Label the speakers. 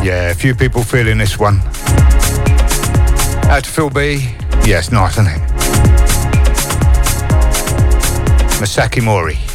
Speaker 1: Yeah, a few people feeling this one. Out to Phil B. Yeah, it's nice, isn't it? Masaki Mori.